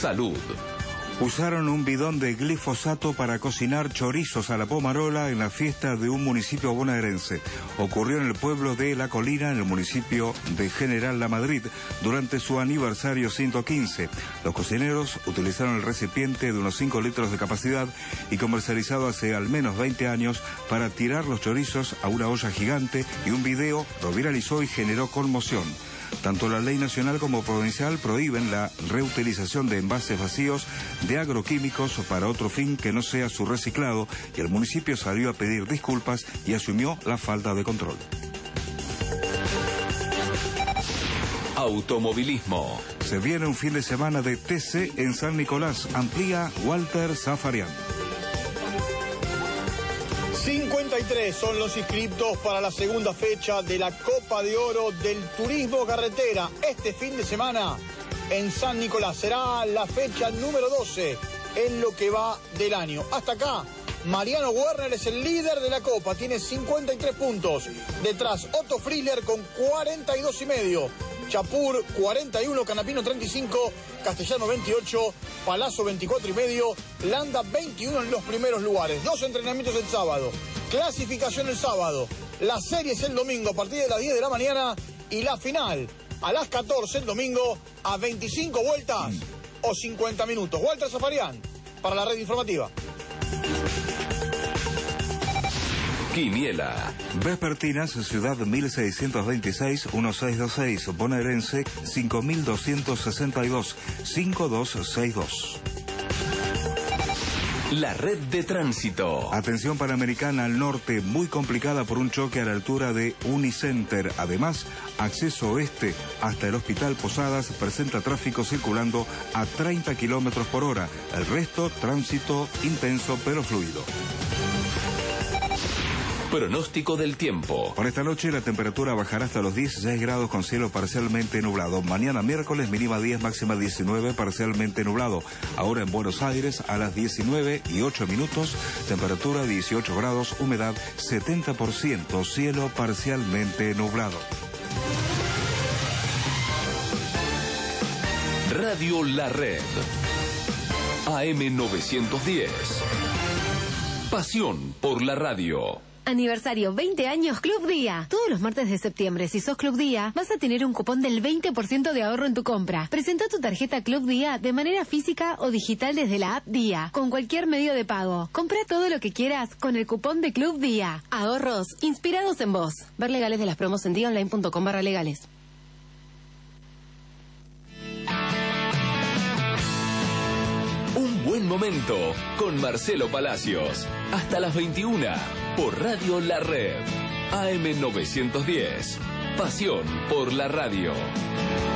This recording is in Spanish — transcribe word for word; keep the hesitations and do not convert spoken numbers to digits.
salud. Usaron un bidón de glifosato para cocinar chorizos a la pomarola en la fiesta de un municipio bonaerense. Ocurrió en el pueblo de La Colina, en el municipio de General La Madrid, durante su aniversario ciento quince. Los cocineros utilizaron el recipiente de unos cinco litros de capacidad y comercializado hace al menos veinte años para tirar los chorizos a una olla gigante, y un video lo viralizó y generó conmoción. Tanto la ley nacional como provincial prohíben la reutilización de envases vacíos de agroquímicos para otro fin que no sea su reciclado, y el municipio salió a pedir disculpas y asumió la falta de control. Automovilismo. Se viene un fin de semana de T C en San Nicolás. Amplía Walter Zafarian. cincuenta y tres son los inscriptos para la segunda fecha de la Copa de Oro del Turismo Carretera. Este fin de semana en San Nicolás será la fecha número doce en lo que va del año. Hasta acá, Mariano Werner es el líder de la Copa, tiene cincuenta y tres puntos. Detrás, Otto Frizzler con cuarenta y dos y medio. Chapur cuarenta y uno, Canapino treinta y cinco, Castellano veintiocho, Palazzo veinticuatro y medio, Landa veintiuno en los primeros lugares. Dos entrenamientos el sábado, clasificación el sábado, la serie es el domingo a partir de las diez de la mañana y la final a las catorce el domingo a veinticinco vueltas mm. o cincuenta minutos. Walter Zafarian para la red informativa. Quiniela. Vespertinas, Ciudad mil seiscientos veintiséis, dieciséis veintiséis, Bonaerense cinco mil doscientos sesenta y dos, cinco dos seis dos. La red de tránsito. Atención Panamericana al norte, muy complicada por un choque a la altura de Unicenter. Además, acceso oeste hasta el Hospital Posadas presenta tráfico circulando a treinta kilómetros por hora. El resto, tránsito intenso pero fluido. Pronóstico del tiempo. Por esta noche la temperatura bajará hasta los dieciséis grados con cielo parcialmente nublado. Mañana miércoles mínima diez, máxima diecinueve, parcialmente nublado. Ahora en Buenos Aires a las diecinueve y ocho minutos, temperatura dieciocho grados, humedad setenta por ciento, cielo parcialmente nublado. Radio La Red. A M novecientos diez. Pasión por la radio. Aniversario veinte años Club Día. Todos los martes de septiembre, si sos Club Día, vas a tener un cupón del veinte por ciento de ahorro en tu compra. Presenta tu tarjeta Club Día de manera física o digital desde la app Día, con cualquier medio de pago. Compra todo lo que quieras con el cupón de Club Día. Ahorros inspirados en vos. Ver legales de las promos en día online punto com barra legales. Un buen momento con Marcelo Palacios. Hasta las veintiuna por Radio La Red. A M novecientos diez. Pasión por la radio.